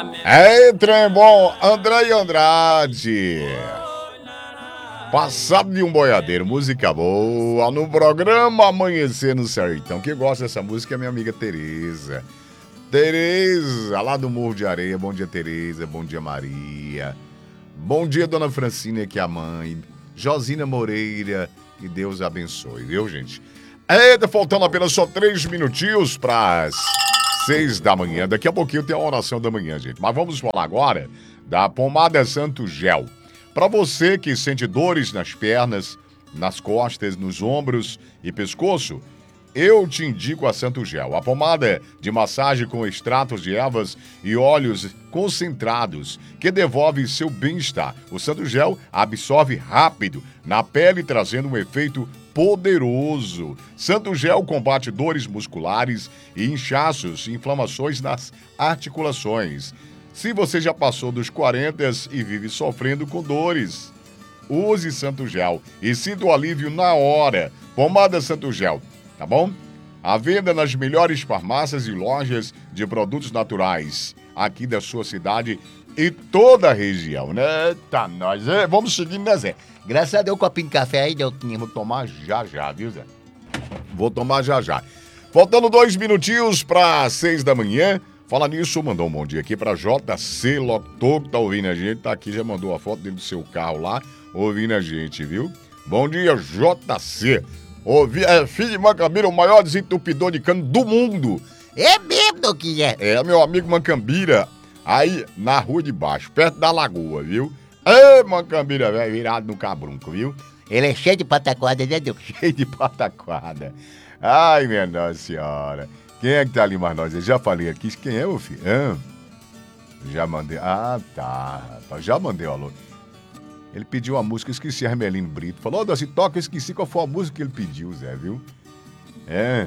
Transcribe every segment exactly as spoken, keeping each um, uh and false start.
É, trem bom, André Andrade. Passado de um boiadeiro, música boa, no programa Amanhecer no Sertão. Quem gosta dessa música é minha amiga Tereza. Tereza, lá do Morro de Areia. Bom dia, Tereza. Bom dia, Maria. Bom dia, Dona Francine, que é a mãe. Josina Moreira, que Deus abençoe, viu, gente? Eita, faltando apenas só três minutinhos para as seis da manhã. Daqui a pouquinho tem a oração da manhã, gente. Mas vamos falar agora da pomada Santo Gel. Para você que sente dores nas pernas, nas costas, nos ombros e pescoço, eu te indico a Santo Gel. A pomada de massagem com extratos de ervas e óleos concentrados que devolve seu bem-estar. O Santo Gel absorve rápido na pele, trazendo um efeito poderoso. Santo Gel combate dores musculares e inchaços e inflamações nas articulações. Se você já passou dos quarenta e vive sofrendo com dores, use Santo Gel e sinta o alívio na hora. Pomada Santo Gel, tá bom? À venda nas melhores farmácias e lojas de produtos naturais aqui da sua cidade e toda a região, né? Tá, nós é, vamos seguindo, né, Zé? Graças a Deus, um copinho de café aí, eu vou tomar já já, viu, Zé? Vou tomar já já. Faltando dois minutinhos para seis da manhã. Fala nisso, mandou um bom dia aqui pra J C Locutor, que tá ouvindo a gente, tá aqui, já mandou a foto dentro do seu carro lá, ouvindo a gente, viu? Bom dia, J C. Ouvi, é, filho de Macambira, o maior desentupidor de cano do mundo. É mesmo, que é? É, meu amigo Macambira, aí na rua de baixo, perto da lagoa, viu? Ê, Macambira, velho, virado no cabrunco, viu? Ele é cheio de pataquada, né, Deus? Cheio de pataquada. Ai, minha Nossa Senhora. Quem é que tá ali mais nós? Eu já falei aqui. Quem é, meu filho? Ah, já mandei. Ah, tá, rapaz. Já mandei o alô. Ele pediu uma música, eu esqueci, Armelino Brito. Falou, Doce, toca, eu esqueci qual foi a música que ele pediu, Zé, viu? É.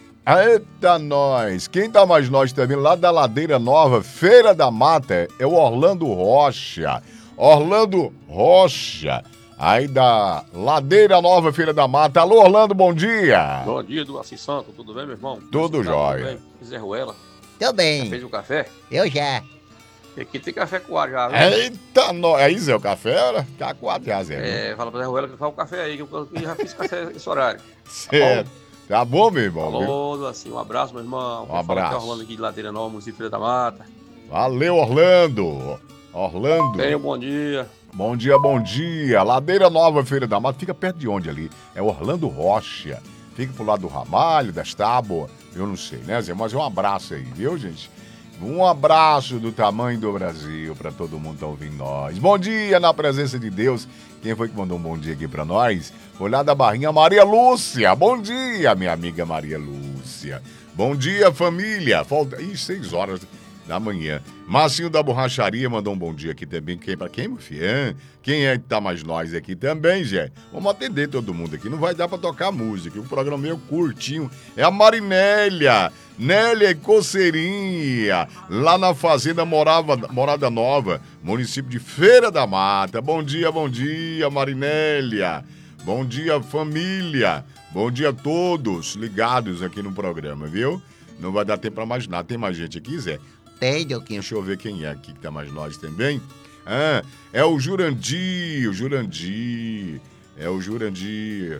Eita, nós. Quem tá mais nós também, lá da Ladeira Nova, Feira da Mata, é o Orlando Rocha. Orlando Rocha. Aí da Ladeira Nova, Feira da Mata. Alô, Orlando, bom dia. Bom dia, do Assis Santo, tudo bem, meu irmão? Tudo jóia. Zé Ruela. Tô bem. Já fez o café? Eu já. E aqui tem café coado já, viu? Eita, nós. Aí, Zé, o café era tá quatro já, Zé. É, fala pro Zé Ruela que faz o café aí, que eu já fiz café nesse horário. Certo. Tá bom, meu irmão? Alô, do Assis, um abraço, meu irmão. Um abraço. Fala que é Orlando aqui de Ladeira Nova, município Feira da Mata. Valeu, Orlando. Orlando. Tenha um bom dia. Bom dia, bom dia. Ladeira Nova, Feira da Mata. Fica perto de onde ali? É Orlando Rocha. Fica pro lado do Ramalho, das Tábuas. Eu não sei, né, Zé? Mas um abraço aí, viu, gente? Um abraço do tamanho do Brasil pra todo mundo que tá ouvindo nós. Bom dia na presença de Deus. Quem foi que mandou um bom dia aqui pra nós? Foi lá da Barrinha, Maria Lúcia. Bom dia, minha amiga Maria Lúcia. Bom dia, família. Falta... Ih, seis horas da manhã. Marcinho da Borracharia mandou um bom dia aqui também. Quem, pra quem, meu filho? Quem é que tá mais nós aqui também, Zé? Vamos atender todo mundo aqui. Não vai dar pra tocar música. O programa meio curtinho. É a Marinélia. Nélia e Coceirinha. Lá na Fazenda Morava, Morada Nova, município de Feira da Mata. Bom dia, bom dia, Marinélia. Bom dia, família. Bom dia a todos ligados aqui no programa, viu? Não vai dar tempo pra mais nada. Tem mais gente aqui, Zé? Tem, Delquinho. Deixa eu ver quem é aqui que tá mais nós também. Ah, é o Jurandir, o Jurandir. É o Jurandir,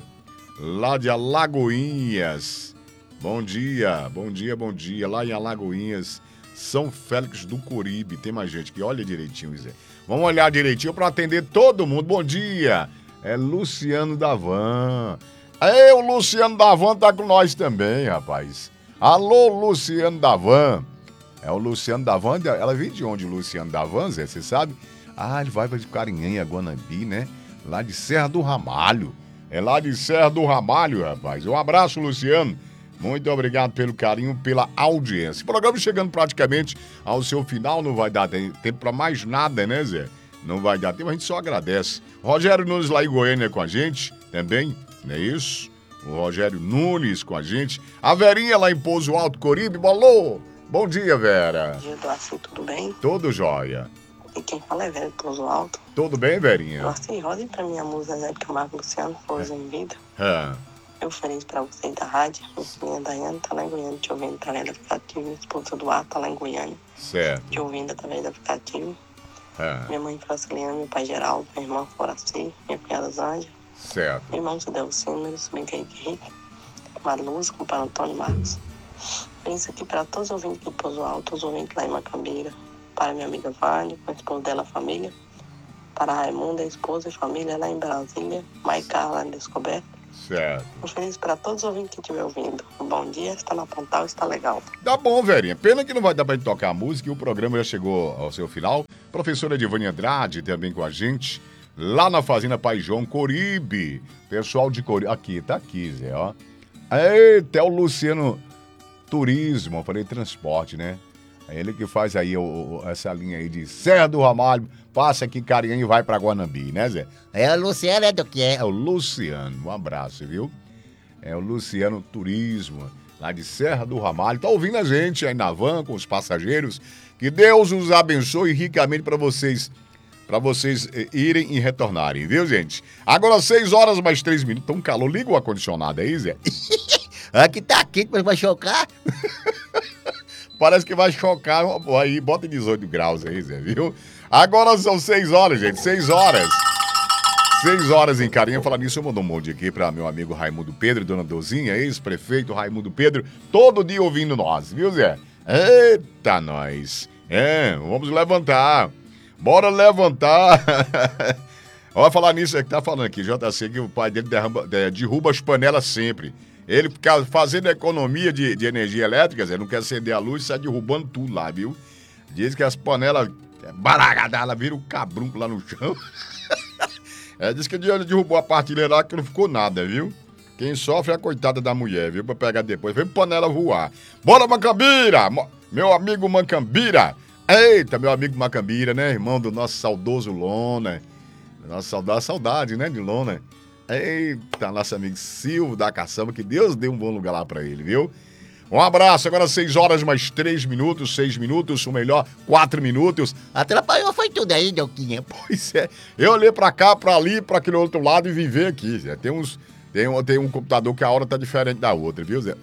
lá de Alagoinhas. Bom dia, bom dia, bom dia. Lá em Alagoinhas, São Félix do Coribe. Tem mais gente aqui, olha direitinho, Zé. Vamos olhar direitinho para atender todo mundo. Bom dia. É Luciano Davan. É, o Luciano Davan tá com nós também, rapaz. Alô, Luciano Davan. É o Luciano Davan, ela vem de onde, o Luciano Davan, Zé, você sabe? Ah, ele vai de Carinhanha, Guanambi, né? Lá de Serra do Ramalho. É lá de Serra do Ramalho, rapaz. Um abraço, Luciano. Muito obrigado pelo carinho, pela audiência. O programa chegando praticamente ao seu final, não vai dar tempo para mais nada, né, Zé? Não vai dar tempo, a gente só agradece. Rogério Nunes lá em Goiânia com a gente também, não é isso? O Rogério Nunes com a gente. A Verinha lá em Pouso Alto, Coribe. Alô! Bom dia, Vera. Bom dia, Doaci, tudo bem? Tudo jóia. E quem fala é Vera, Pouso Alto. Tudo bem, Verinha? Doaci, roda pra mim a música Zé de Camargo Luciano, Força em Vida. É. Eu feliz pra vocês da rádio. Minha Daiane tá lá em Goiânia te ouvindo através do aplicativo. Minha esposa do ar tá lá em Goiânia Certo. te ouvindo através do aplicativo. É, Minha mãe Franciliana, meu pai Geraldo, minha irmã Foraci, minha cunhada Zândia, certo. meu irmão Cidelcino, meu sobrinho Henrique, Marluz, com o pai Antônio Marcos. Penso aqui para todos os ouvintes do Pouso Alto, todos os ouvintes lá em Macambira, para minha amiga Vânia, com a esposa dela, a família, para a Raimunda, a esposa e família lá em Brasília, Maicá lá em Descoberta. Certo. Um feliz para todos os ouvintes que estiver ouvindo. Um bom dia, está na Pontal, está legal. Tá bom, velhinha. Pena que não vai dar pra gente tocar a música e o programa já chegou ao seu final. Professora Divane Andrade também com a gente, lá na Fazenda Pai João, Coribe. Pessoal de Coribe. Aqui, tá aqui, Zé, ó. Eita, é o Luciano Turismo, eu falei transporte, né? É ele que faz aí o, o- essa linha aí de Serra do Ramalho, passa aqui Carinha e vai pra Guanambi, né, Zé? É o Luciano, é do que é? É o Luciano, um abraço, viu? É o Luciano Turismo, lá de Serra do Ramalho. Tá ouvindo a gente aí na van com os passageiros. Que Deus os abençoe ricamente pra vocês, para vocês eh, irem e retornarem, viu, gente? Agora seis horas mais três minutos. Tá um calor. Liga o ar-condicionado aí, Zé. Aqui tá quente, mas vai chocar. Parece que vai chocar. Aí, bota dezoito graus aí, Zé, viu? Agora são seis horas, gente. seis horas. seis horas em Carinha. Falar nisso, eu mando um monte aqui para meu amigo Raimundo Pedro, dona Dozinha, ex-prefeito Raimundo Pedro, todo dia ouvindo nós, viu, Zé? Eita, nós. É, vamos levantar. Bora levantar. Olha, falar nisso, é que tá falando aqui, J C, que o pai dele derrama, de- derruba as panelas sempre. Ele fica fazendo economia de, de energia elétrica, Zé, não quer acender a luz, sai derrubando tudo lá, viu? Diz que as panelas, baragada, ela vira um cabrunco lá no chão. É, diz que ele derrubou a partilha lá que não ficou nada, viu? Quem sofre é a coitada da mulher, viu? Pra pegar depois. Vem panela voar. Bora, Macambira! Mo- Meu amigo Macambira! Eita, meu amigo Macambira, né? Irmão do nosso saudoso Lona. Nossa saudade, saudade, né, de Lona. Eita, nosso amigo Silvio da Caçamba, que Deus dê um bom lugar lá pra ele, viu? Um abraço, agora seis horas mais três minutos, seis minutos, o melhor, quatro minutos. Atrapalhou, foi tudo aí, Doquinha. Pois é, eu olhei pra cá, pra ali, pra aquele outro lado e viver aqui, Zé. Tem uns, tem um, tem um computador que a hora tá diferente da outra, viu, Zé?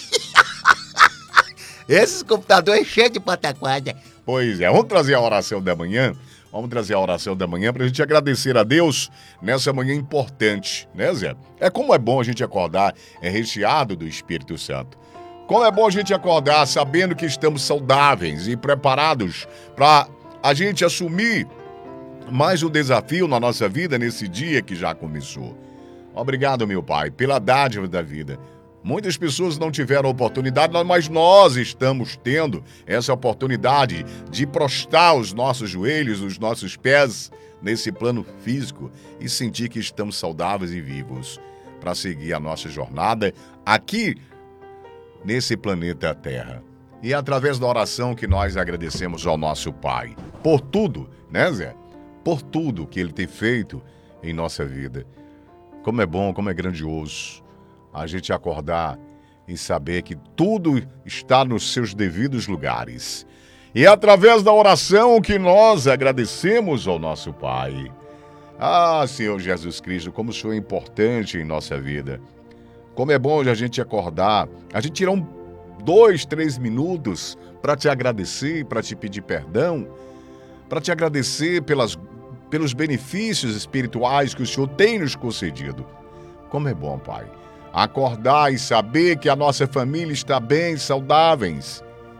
Esses computadores cheios de pataquada. Pois é, vamos trazer a oração da manhã, vamos trazer a oração da manhã pra gente agradecer a Deus nessa manhã importante, né, Zé? É como é bom a gente acordar, é recheado do Espírito Santo. Como é bom a gente acordar sabendo que estamos saudáveis e preparados para a gente assumir mais um desafio na nossa vida nesse dia que já começou. Obrigado, meu Pai, pela dádiva da vida. Muitas pessoas não tiveram oportunidade, mas nós estamos tendo essa oportunidade de prostrar os nossos joelhos, os nossos pés nesse plano físico e sentir que estamos saudáveis e vivos para seguir a nossa jornada aqui nesse planeta Terra. E é através da oração que nós agradecemos ao nosso Pai por tudo, né, Zé? Por tudo que Ele tem feito em nossa vida. Como é bom, como é grandioso a gente acordar e saber que tudo está nos seus devidos lugares. E é através da oração que nós agradecemos ao nosso Pai. Ah, Senhor Jesus Cristo, como o Senhor é importante em nossa vida. Como é bom a gente acordar, a gente tirar um, dois, três minutos para te agradecer, para te pedir perdão, para te agradecer pelas, pelos benefícios espirituais que o Senhor tem nos concedido. Como é bom, Pai, acordar e saber que a nossa família está bem, saudáveis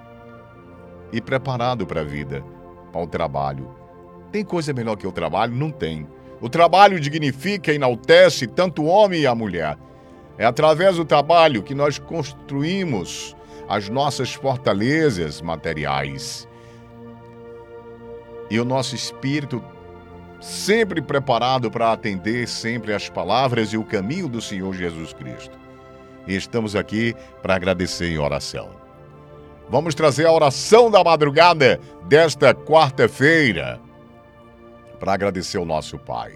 e preparado para a vida, para o trabalho. Tem coisa melhor que o trabalho? Não tem. O trabalho dignifica e enaltece tanto o homem e a mulher. É através do trabalho que nós construímos as nossas fortalezas materiais. E o nosso espírito sempre preparado para atender sempre as palavras e o caminho do Senhor Jesus Cristo. E estamos aqui para agradecer em oração. Vamos trazer a oração da madrugada desta quarta-feira para agradecer ao nosso Pai.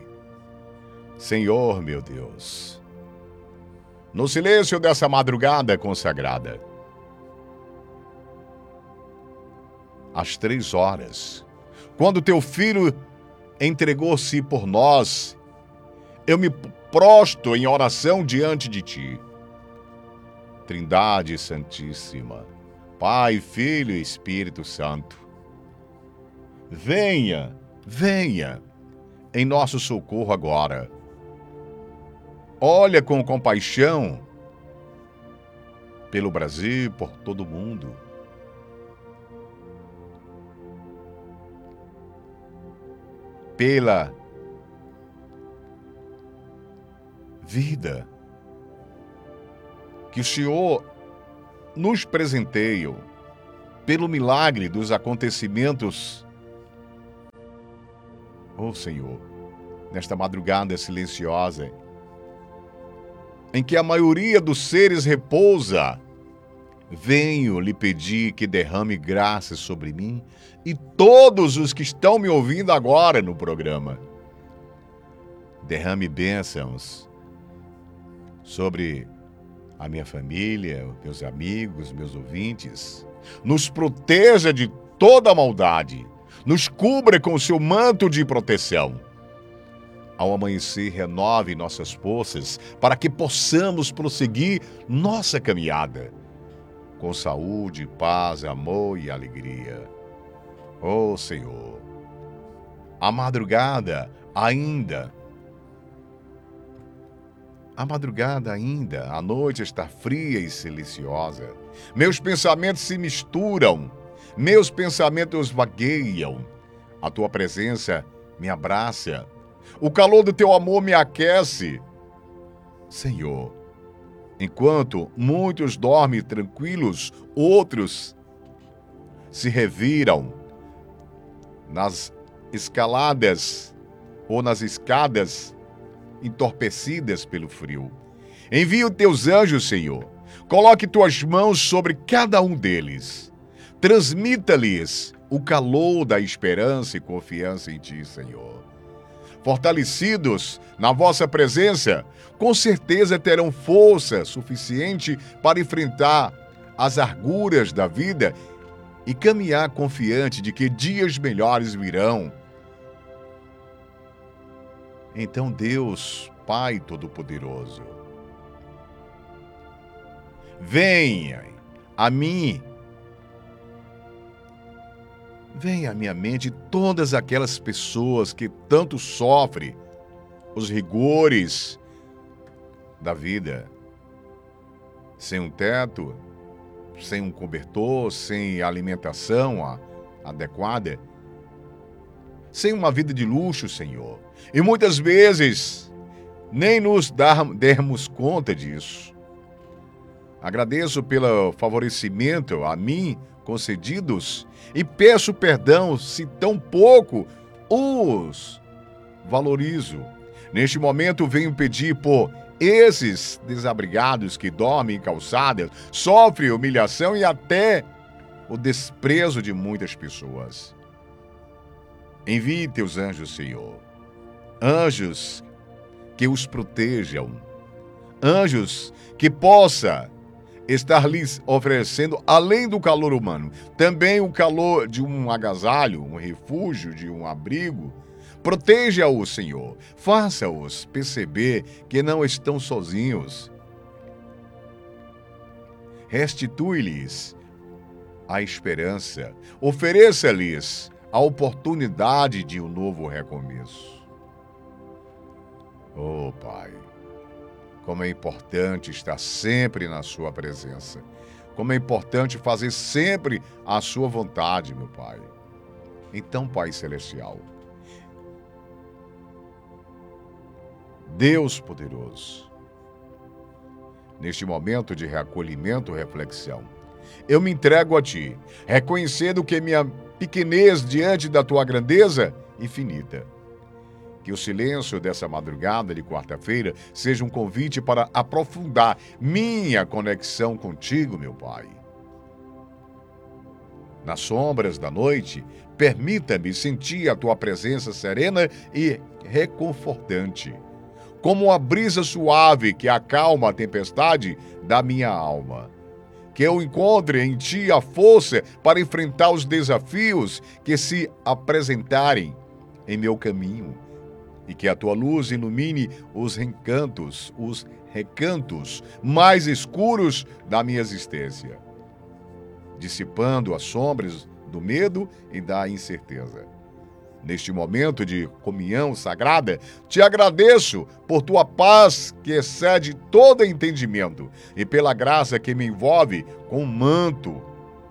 Senhor, meu Deus, no silêncio dessa madrugada consagrada, às três horas, quando teu filho entregou-se por nós, eu me prostro em oração diante de ti. Trindade Santíssima, Pai, Filho e Espírito Santo, venha, venha em nosso socorro agora. Olha com compaixão pelo Brasil, por todo o mundo. Pela vida que o Senhor nos presenteia, pelo milagre dos acontecimentos. Oh Senhor, nesta madrugada silenciosa, em que a maioria dos seres repousa, venho lhe pedir que derrame graça sobre mim e todos os que estão me ouvindo agora no programa. Derrame bênçãos sobre a minha família, meus amigos, meus ouvintes. Nos proteja de toda maldade. Nos cubra com o seu manto de proteção. Ao amanhecer, renove nossas forças para que possamos prosseguir nossa caminhada com saúde, paz, amor e alegria. Oh Senhor, a madrugada ainda A madrugada ainda, a noite está fria e silenciosa. Meus pensamentos se misturam, meus pensamentos vagueiam. A tua presença me abraça, o calor do teu amor me aquece. Senhor, enquanto muitos dormem tranquilos, outros se reviram nas escaladas ou nas escadas entorpecidas pelo frio. Envia os teus anjos, Senhor. Coloque tuas mãos sobre cada um deles. Transmita-lhes o calor da esperança e confiança em ti, Senhor. Fortalecidos na vossa presença, com certeza terão força suficiente para enfrentar as arguras da vida e caminhar confiante de que dias melhores virão. Então, Deus, Pai Todo-Poderoso, venha a mim, venha à minha mente todas aquelas pessoas que tanto sofrem os rigores da vida, sem um teto, sem um cobertor, sem alimentação adequada, sem uma vida de luxo, Senhor. E muitas vezes nem nos dar, dermos conta disso. Agradeço pelo favorecimento a mim concedidos e peço perdão se tão pouco os valorizo. Neste momento venho pedir por esses desabrigados que dormem em calçadas, sofrem humilhação e até o desprezo de muitas pessoas. Envie teus anjos, Senhor. Anjos que os protejam. Anjos que possa estar lhes oferecendo, além do calor humano, também o calor de um agasalho, um refúgio, de um abrigo. Proteja-os, Senhor. Faça-os perceber que não estão sozinhos. Restitui-lhes a esperança. Ofereça-lhes a oportunidade de um novo recomeço. Oh, Pai, como é importante estar sempre na sua presença. Como é importante fazer sempre a sua vontade, meu Pai. Então, Pai Celestial, Deus poderoso, neste momento de recolhimento e reflexão, eu me entrego a Ti, reconhecendo que minha pequenez diante da Tua grandeza infinita. Que o silêncio dessa madrugada de quarta-feira seja um convite para aprofundar minha conexão contigo, meu Pai. Nas sombras da noite, permita-me sentir a Tua presença serena e reconfortante, como uma brisa suave que acalma a tempestade da minha alma. Que eu encontre em Ti a força para enfrentar os desafios que se apresentarem em meu caminho. e que a tua luz ilumine os recantos, os recantos mais escuros da minha existência, dissipando as sombras do medo e da incerteza. Neste momento de comunhão sagrada, te agradeço por tua paz que excede todo entendimento e pela graça que me envolve com um manto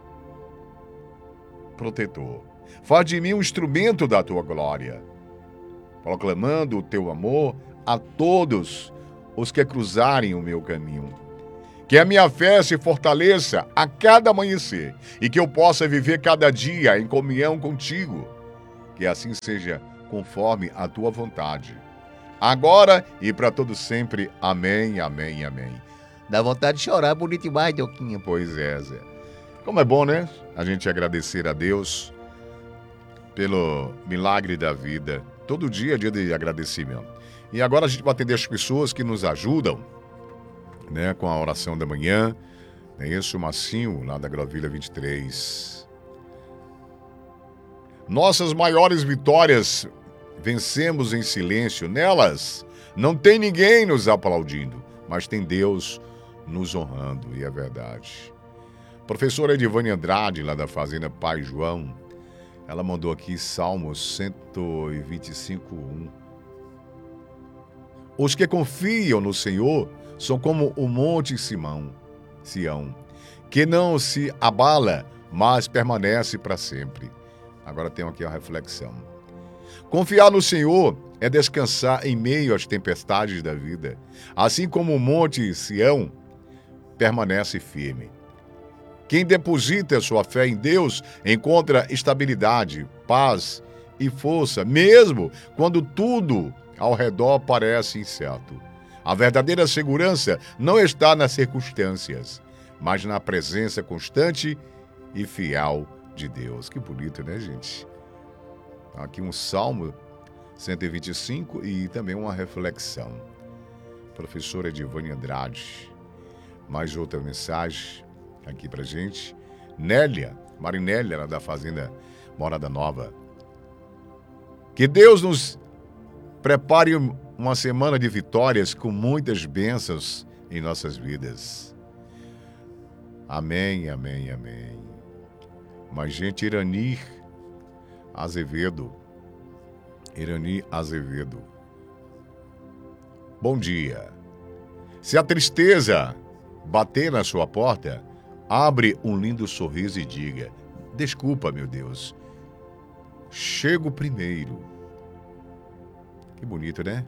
protetor. Faz de mim um instrumento da tua glória, proclamando o teu amor a todos os que cruzarem o meu caminho. Que a minha fé se fortaleça a cada amanhecer e que eu possa viver cada dia em comunhão contigo. Que assim seja conforme a tua vontade. Agora e para todo sempre. Amém, amém, amém. Dá vontade de chorar, bonito demais, Doquinha. Pois é, Zé. Como é bom, né? A gente agradecer a Deus pelo milagre da vida. Todo dia é dia de agradecimento. E agora a gente vai atender as pessoas que nos ajudam, né, com a oração da manhã. É isso, o Massinho, lá da Grovilha vinte e três. Nossas maiores vitórias vencemos em silêncio. Nelas não tem ninguém nos aplaudindo, mas tem Deus nos honrando, e é verdade. Professora Edivane Andrade, lá da Fazenda Pai João, ela mandou aqui Salmos cento e vinte e cinco, um. Os que confiam no Senhor são como o monte Simão, Sião, que não se abala, mas permanece para sempre. Agora tem aqui a reflexão. Confiar no Senhor é descansar em meio às tempestades da vida, assim como o monte Sião permanece firme. Quem deposita sua fé em Deus encontra estabilidade, paz e força, mesmo quando tudo ao redor parece incerto. A verdadeira segurança não está nas circunstâncias, mas na presença constante e fiel de Deus. Que bonito, né, gente? Aqui um Salmo cento e vinte e cinco e também uma reflexão. Professora Edivane Andrade, mais outra mensagem aqui pra gente. Nélia, Marinélia, ela da Fazenda Morada Nova. Que Deus nos prepare uma semana de vitórias com muitas bênçãos em nossas vidas. Amém, amém, amém. Mas, gente, Irani Azevedo. Irani Azevedo. Bom dia. Se a tristeza bater na sua porta, abre um lindo sorriso e diga: desculpa, meu Deus, chego primeiro. Que bonito, né?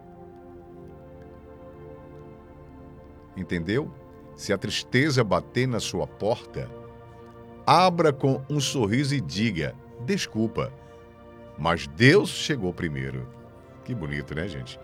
Entendeu? Se a tristeza bater na sua porta, abra com um sorriso e diga: desculpa, mas Deus chegou primeiro. Que bonito, né, gente?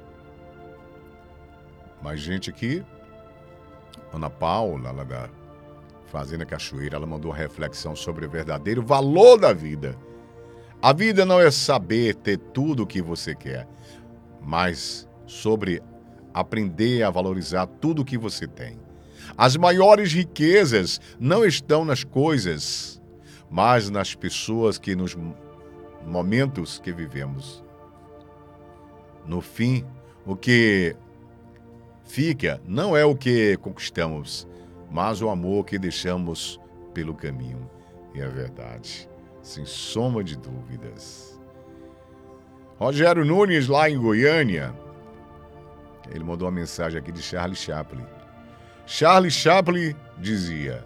Mais gente aqui. Ana Paula, lá da Fazenda Cachoeira, ela mandou uma reflexão sobre o verdadeiro valor da vida. A vida não é saber ter tudo o que você quer, mas sobre aprender a valorizar tudo o que você tem. As maiores riquezas não estão nas coisas, mas nas pessoas que nos momentos que vivemos. No fim, o que fica não é o que conquistamos, mas o amor que deixamos pelo caminho. E é verdade, sem sombra de dúvidas. Rogério Nunes, lá em Goiânia, ele mandou uma mensagem aqui de Charlie Chaplin. Charlie Chaplin dizia: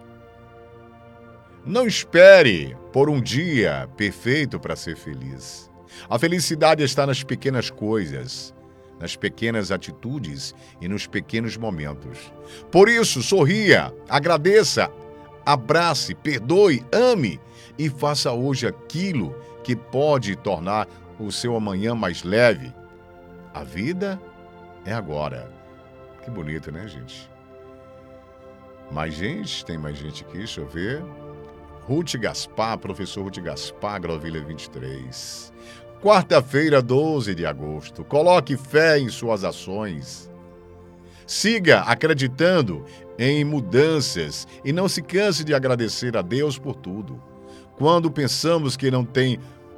não espere por um dia perfeito para ser feliz. A felicidade está nas pequenas coisas, nas pequenas atitudes e nos pequenos momentos. Por isso, sorria, agradeça, abrace, perdoe, ame e faça hoje aquilo que pode tornar o seu amanhã mais leve. A vida é agora. Que bonito, né, gente? Mais gente, tem mais gente aqui, deixa eu ver. Ruth Gaspar, professor Ruth Gaspar, Grovilha vinte e três. Quarta-feira, doze de agosto. Coloque fé em suas ações. Siga acreditando em mudanças e não se canse de agradecer a Deus por tudo. Quando pensamos que não tem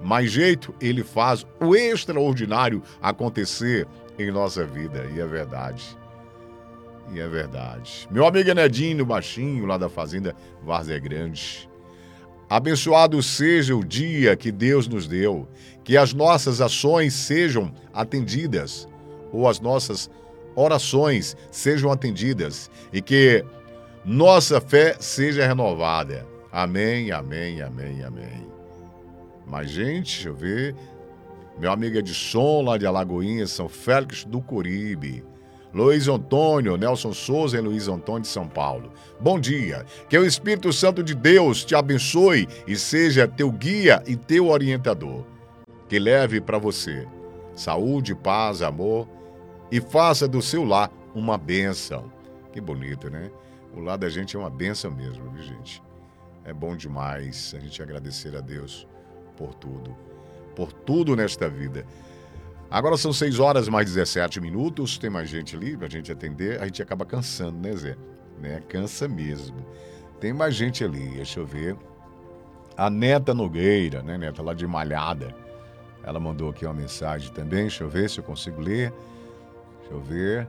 mais jeito, ele faz o extraordinário acontecer em nossa vida. E é verdade. E é verdade. Meu amigo Enedinho Baixinho, lá da Fazenda Várzea Grande. Abençoado seja o dia que Deus nos deu. Que as nossas ações sejam atendidas. Ou as nossas orações sejam atendidas. E que nossa fé seja renovada. Amém, amém, amém, amém. Mas, gente, deixa eu ver. Meu amigo Edson, lá de Alagoinhas, São Félix do Coribe. Luiz Antônio, Nelson Souza e Luiz Antônio de São Paulo. Bom dia. Que o Espírito Santo de Deus te abençoe e seja teu guia e teu orientador. Que leve para você saúde, paz, amor e faça do seu lar uma bênção. Que bonito, né? O lar da gente é uma bênção mesmo, viu, gente? É bom demais a gente agradecer a Deus por tudo. Por tudo nesta vida. Agora são seis horas mais dezessete minutos, tem mais gente ali pra gente atender, a gente acaba cansando, né, Zé? Né? Cansa mesmo. Tem mais gente ali, deixa eu ver. A Neta Nogueira, né, Neta, lá de Malhada. Ela mandou aqui uma mensagem também, deixa eu ver se eu consigo ler. Deixa eu ver.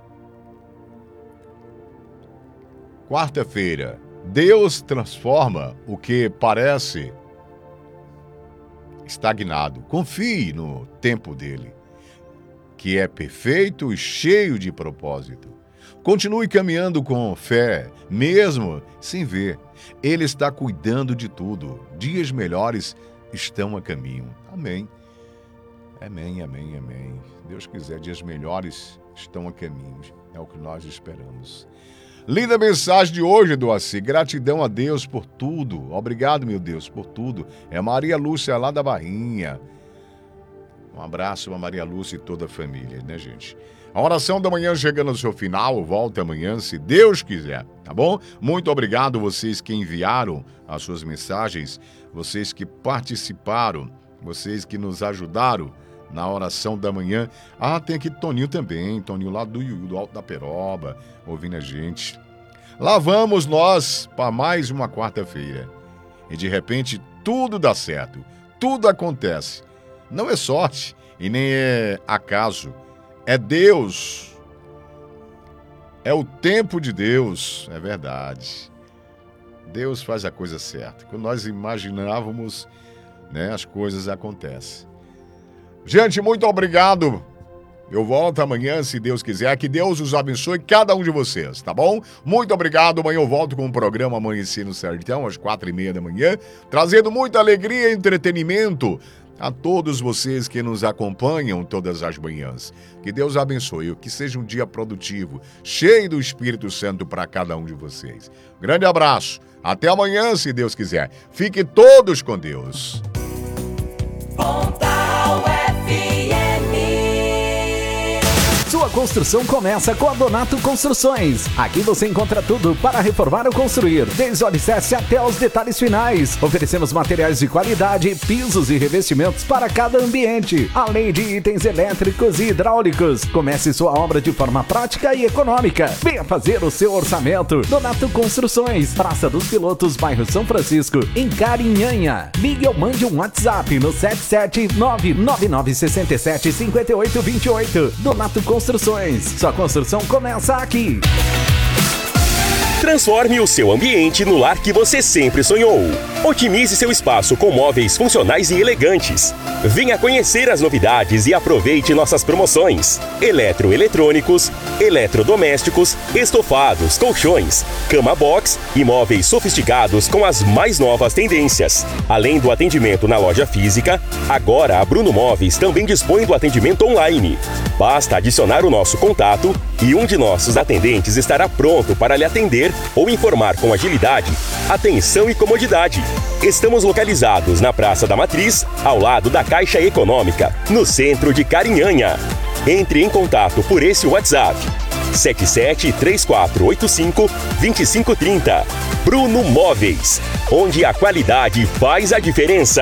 Quarta-feira, Deus transforma o que parece estagnado. Confie no tempo dele, que é perfeito e cheio de propósito. Continue caminhando com fé, mesmo sem ver. Ele está cuidando de tudo. Dias melhores estão a caminho. Amém. Amém, amém, amém. Deus quiser, dias melhores estão a caminho. É o que nós esperamos. Linda mensagem de hoje, Edoaci. Gratidão a Deus por tudo. Obrigado, meu Deus, por tudo. É Maria Lúcia, lá da Barrinha. Um abraço a Maria Lúcia e toda a família, né, gente? A oração da manhã chegando ao seu final. Volta amanhã, se Deus quiser, tá bom? Muito obrigado vocês que enviaram as suas mensagens, vocês que participaram, vocês que nos ajudaram na oração da manhã. Ah, tem aqui Toninho também, Toninho lá do, do Alto da Peroba, ouvindo a gente. Lá vamos nós para mais uma quarta-feira. E de repente tudo dá certo, tudo acontece. Não é sorte e nem é acaso, é Deus. É o tempo de Deus, é verdade. Deus faz a coisa certa. Quando nós imaginávamos, né, as coisas acontecem. Gente, muito obrigado. Eu volto amanhã, se Deus quiser. Que Deus os abençoe, cada um de vocês, tá bom? Muito obrigado. Amanhã eu volto com o programa Amanhecer no Sertão, às quatro e meia da manhã, trazendo muita alegria e entretenimento a todos vocês que nos acompanham todas as manhãs. Que Deus abençoe, que seja um dia produtivo, cheio do Espírito Santo para cada um de vocês. Grande abraço. Até amanhã, se Deus quiser. Fiquem todos com Deus. Sua construção começa com a Donato Construções. Aqui você encontra tudo para reformar ou construir, desde o alicerce até os detalhes finais. Oferecemos materiais de qualidade, pisos e revestimentos para cada ambiente, além de itens elétricos e hidráulicos. Comece sua obra de forma prática e econômica. Venha fazer o seu orçamento. Donato Construções, Praça dos Pilotos, bairro São Francisco, em Carinhanha. Ligue ou mande um WhatsApp no sete sete nove nove nove seis sete cinco oito dois oito. Donato Construções. Sua construção começa aqui. Transforme o seu ambiente no lar que você sempre sonhou. Otimize seu espaço com móveis funcionais e elegantes. Venha conhecer as novidades e aproveite nossas promoções. Eletroeletrônicos, eletrodomésticos, estofados, colchões, cama box e móveis sofisticados com as mais novas tendências. Além do atendimento na loja física, agora a Bruno Móveis também dispõe do atendimento online. Basta adicionar o nosso contato e um de nossos atendentes estará pronto para lhe atender ou informar com agilidade, atenção e comodidade. Estamos localizados na Praça da Matriz, ao lado da Caixa Econômica, no centro de Carinhanha. Entre em contato por esse WhatsApp, sete sete três quatro oito cinco dois cinco três zero. Bruno Móveis, onde a qualidade faz a diferença.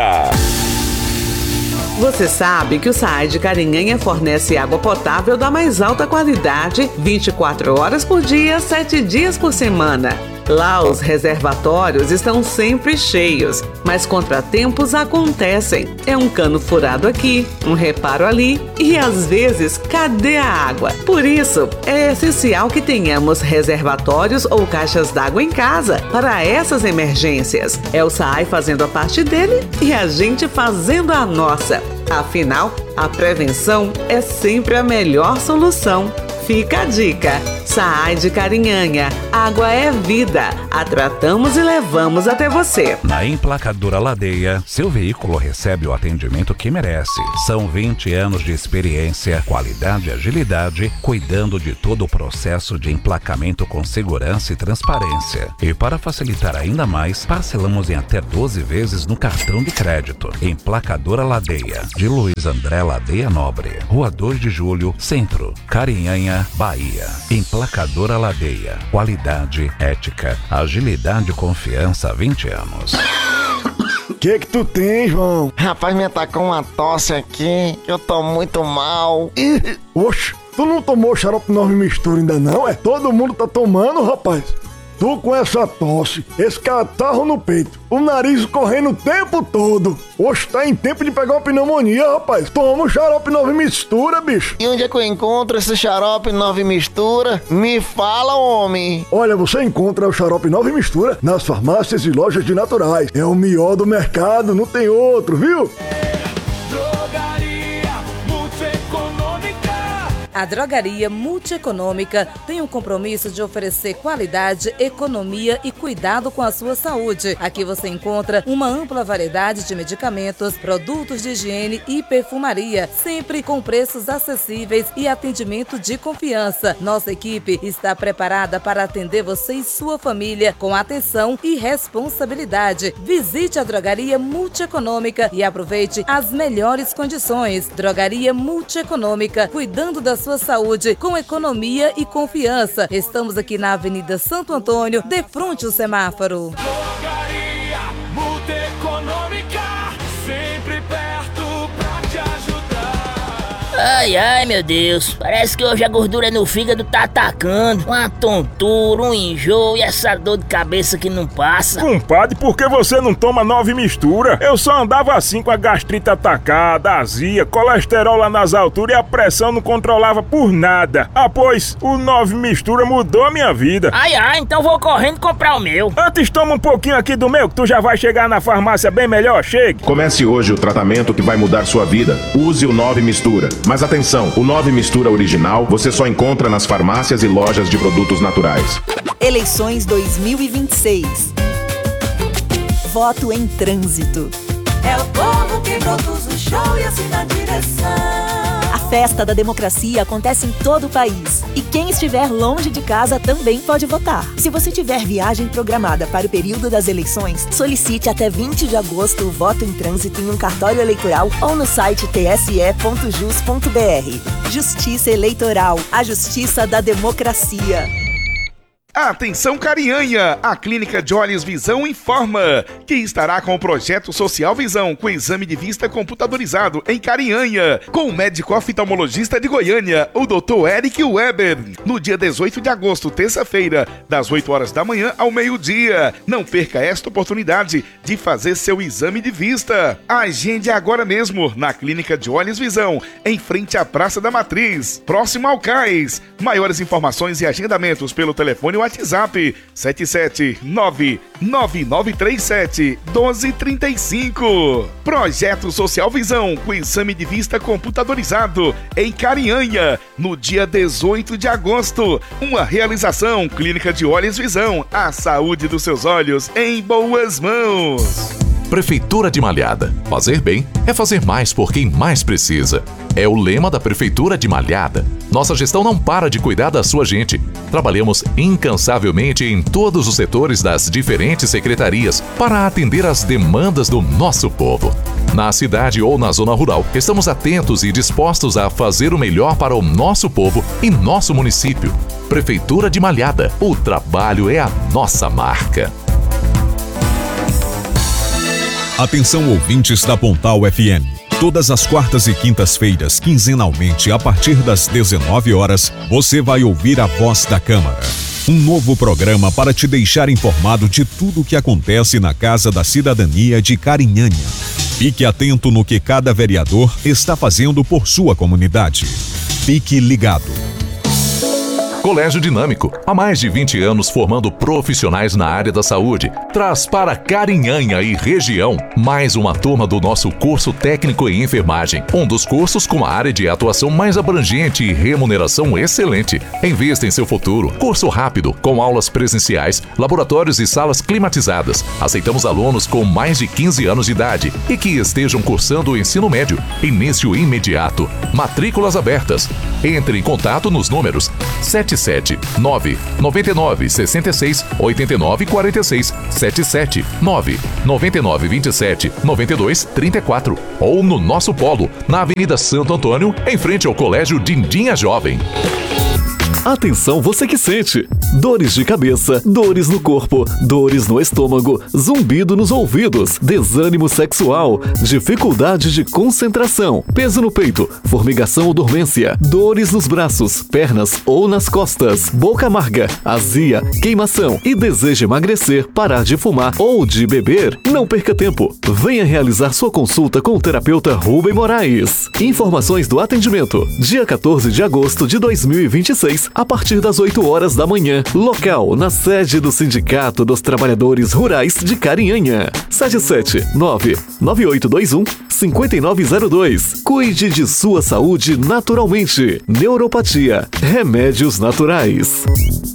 Você sabe que o SAAI de Carinhanha fornece água potável da mais alta qualidade, vinte e quatro horas por dia, sete dias por semana. Lá os reservatórios estão sempre cheios, mas contratempos acontecem. É um cano furado aqui, um reparo ali e às vezes cadê a água? Por isso, é essencial que tenhamos reservatórios ou caixas d'água em casa para essas emergências. É o SAAI fazendo a parte dele e a gente fazendo a nossa. Afinal, a prevenção é sempre a melhor solução. Fica a dica. SAAI de Carinhanha. Água é vida. A tratamos e levamos até você. Na Emplacadora Ladeia, seu veículo recebe o atendimento que merece. São vinte anos de experiência, qualidade e agilidade, cuidando de todo o processo de emplacamento com segurança e transparência. E para facilitar ainda mais, parcelamos em até doze vezes no cartão de crédito. Emplacadora Ladeia, de Luiz André Ladeia Nobre, Rua dois de Julho, Centro, Carinhanha, Bahia. Emplacadora Ladeia. Qualidade, ética, agilidade e confiança há vinte anos. Que que tu tem, João? Rapaz, me atacou uma tosse aqui, eu tô muito mal. Oxe, tu não tomou xarope nove mistura ainda não? É, todo mundo tá tomando, rapaz. Tu com essa tosse, esse catarro no peito, o nariz correndo o tempo todo. Oxe, tá em tempo de pegar uma pneumonia, rapaz. Toma o xarope nove mistura, bicho. E onde é que eu encontro esse xarope nove mistura? Me fala, homem. Olha, você encontra o xarope nove mistura nas farmácias e lojas de naturais. É o melhor do mercado, não tem outro, viu? A Drogaria Multieconômica tem um compromisso de oferecer qualidade, economia e cuidado com a sua saúde. Aqui você encontra uma ampla variedade de medicamentos, produtos de higiene e perfumaria, sempre com preços acessíveis e atendimento de confiança. Nossa equipe está preparada para atender você e sua família com atenção e responsabilidade. Visite a Drogaria Multieconômica e aproveite as melhores condições. Drogaria Multieconômica, cuidando da sua saúde com economia e confiança. Estamos aqui na Avenida Santo Antônio, de frente ao semáforo. Drogaria Multieconômica, sempre perto pra te ajudar. Ai, ai, meu Deus, parece que hoje a gordura no fígado tá atacando. Uma tontura, um enjoo e essa dor de cabeça que não passa. Compadre, por que você não toma nove mistura? Eu só andava assim com a gastrite atacada, azia, colesterol lá nas alturas e a pressão não controlava por nada. Ah, pois, o nove mistura mudou a minha vida. Ai, ai, então vou correndo comprar o meu. Antes toma um pouquinho aqui do meu, que tu já vai chegar na farmácia bem melhor, chegue. Comece hoje o tratamento que vai mudar sua vida. Use o nove mistura. Mas atenção, o nove mistura original você só encontra nas farmácias e lojas de produtos naturais. Eleições dois mil e vinte e seis. Voto em trânsito. É o povo que produz o show e assina a direção. A festa da democracia acontece em todo o país. E quem estiver longe de casa também pode votar. Se você tiver viagem programada para o período das eleições, solicite até vinte de agosto o voto em trânsito em um cartório eleitoral ou no site t s e ponto jus ponto b r. Justiça Eleitoral, a justiça da democracia. Atenção Carinhanha, a Clínica de Olhos Visão informa que estará com o projeto Social Visão com exame de vista computadorizado em Carinhanha, com o médico oftalmologista de Goiânia, o doutor Eric Weber, no dia dezoito de agosto, terça-feira, das oito horas da manhã ao meio-dia. Não perca esta oportunidade de fazer seu exame de vista. Agende agora mesmo na Clínica de Olhos Visão, em frente à Praça da Matriz, próximo ao Cais. Maiores informações e agendamentos pelo telefone WhatsApp sete sete nove nove nove três sete um dois três cinco. Projeto Social Visão com exame de vista computadorizado em Carinhanha, no dia dezoito de agosto. Uma realização Clínica de Olhos Visão, a saúde dos seus olhos em boas mãos. Prefeitura de Malhada. Fazer bem é fazer mais por quem mais precisa. É o lema da Prefeitura de Malhada. Nossa gestão não para de cuidar da sua gente. Trabalhamos incansavelmente em todos os setores das diferentes secretarias para atender às demandas do nosso povo. Na cidade ou na zona rural, estamos atentos e dispostos a fazer o melhor para o nosso povo e nosso município. Prefeitura de Malhada. O trabalho é a nossa marca. Atenção ouvintes da Pontal F M. Todas as quartas e quintas-feiras, quinzenalmente, a partir das dezenove horas, você vai ouvir a Voz da Câmara. Um novo programa para te deixar informado de tudo o que acontece na Casa da Cidadania de Carinhanha. Fique atento no que cada vereador está fazendo por sua comunidade. Fique ligado. Colégio Dinâmico, há mais de vinte anos formando profissionais na área da saúde, traz para Carinhanha e região mais uma turma do nosso curso técnico em enfermagem, um dos cursos com a área de atuação mais abrangente e remuneração excelente. Invista em seu futuro. Curso rápido, com aulas presenciais, laboratórios e salas climatizadas. Aceitamos alunos com mais de quinze anos de idade e que estejam cursando o ensino médio. Início imediato. Matrículas abertas. Entre em contato nos números sete sete nove nove nove seis seis oito nove quatro seis, sete sete nove nove nove dois sete nove dois três quatro ou no nosso polo, na Avenida Santo Antônio, em frente ao Colégio Dindinha Jovem. Atenção, você que sente dores de cabeça, dores no corpo, dores no estômago, zumbido nos ouvidos, desânimo sexual, dificuldade de concentração, peso no peito, formigação ou dormência, dores nos braços, pernas ou nas costas, boca amarga, azia, queimação e deseja emagrecer, parar de fumar ou de beber. Não perca tempo. Venha realizar sua consulta com o terapeuta Rubem Moraes. Informações do atendimento. Dia quatorze de agosto de dois mil e vinte e seis, a partir das oito horas da manhã. Local, na sede do Sindicato dos Trabalhadores Rurais de Carinhanha. sete sete nove nove oito dois um cinco nove zero dois. Cuide de sua saúde naturalmente. Neuropatia. Remédios naturais.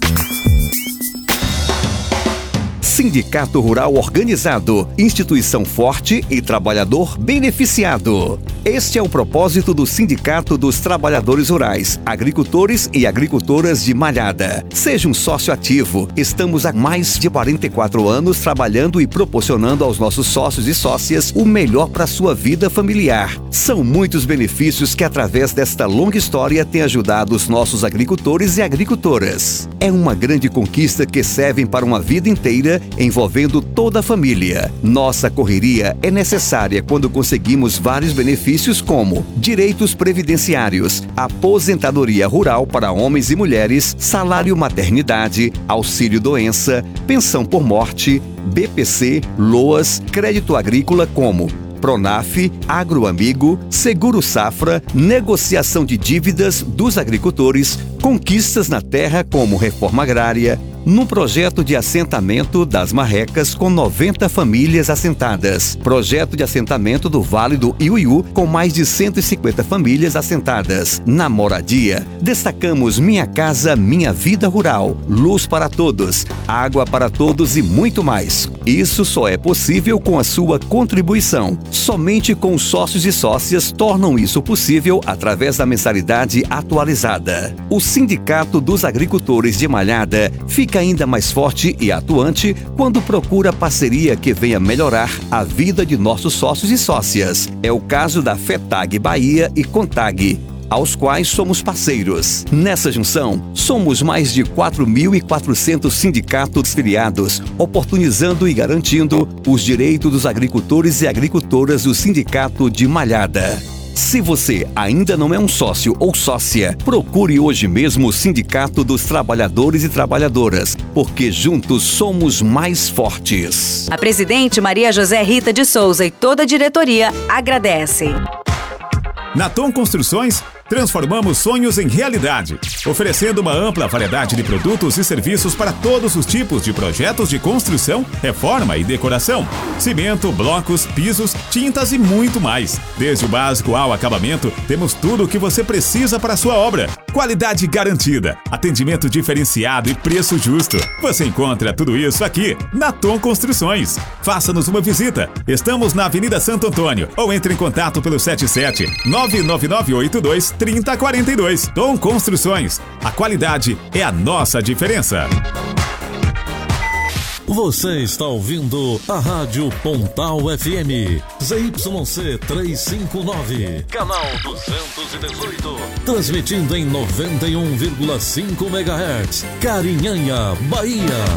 Sindicato Rural Organizado, instituição forte e trabalhador beneficiado. Este é o propósito do Sindicato dos Trabalhadores Rurais, Agricultores e Agricultoras de Malhada. Seja um sócio ativo. Estamos há mais de quarenta e quatro anos trabalhando e proporcionando aos nossos sócios e sócias o melhor para sua vida familiar. São muitos benefícios que, através desta longa história, têm ajudado os nossos agricultores e agricultoras. É uma grande conquista que servem para uma vida inteira, envolvendo toda a família. Nossa correria é necessária quando conseguimos vários benefícios como direitos previdenciários, aposentadoria rural para homens e mulheres, salário maternidade, auxílio doença, pensão por morte, B P C, LOAS, crédito agrícola como Pronaf, Agroamigo, Seguro Safra, negociação de dívidas dos agricultores, conquistas na terra como reforma agrária, num projeto de assentamento das Marrecas com noventa famílias assentadas, projeto de assentamento do Vale do Iuiú com mais de cento e cinquenta famílias assentadas. Na moradia, destacamos Minha Casa Minha Vida Rural, luz para todos, água para todos e muito mais. Isso só é possível com a sua contribuição. Somente com os sócios e sócias tornam isso possível através da mensalidade atualizada. O Sindicato dos Agricultores de Malhada fica ainda mais forte e atuante quando procura parceria que venha melhorar a vida de nossos sócios e sócias. É o caso da FETAG Bahia e CONTAG, aos quais somos parceiros. Nessa junção, somos mais de quatro mil e quatrocentos sindicatos filiados, oportunizando e garantindo os direitos dos agricultores e agricultoras do Sindicato de Malhada. Se você ainda não é um sócio ou sócia, procure hoje mesmo o Sindicato dos Trabalhadores e Trabalhadoras, porque juntos somos mais fortes. A presidente Maria José Rita de Souza e toda a diretoria agradecem. Na Tom Construções, transformamos sonhos em realidade, oferecendo uma ampla variedade de produtos e serviços para todos os tipos de projetos de construção, reforma e decoração. Cimento, blocos, pisos, tintas e muito mais. Desde o básico ao acabamento, temos tudo o que você precisa para a sua obra. Qualidade garantida, atendimento diferenciado e preço justo. Você encontra tudo isso aqui na Tom Construções. Faça-nos uma visita. Estamos na Avenida Santo Antônio ou entre em contato pelo sete sete nove nove nove oito dois três zero quatro dois. Tom Construções. A qualidade é a nossa diferença. Você está ouvindo a Rádio Pontal F M, Z Y C trezentos e cinquenta e nove, canal duzentos e dezoito, transmitindo em noventa e um vírgula cinco megahertz, Carinhanha, Bahia.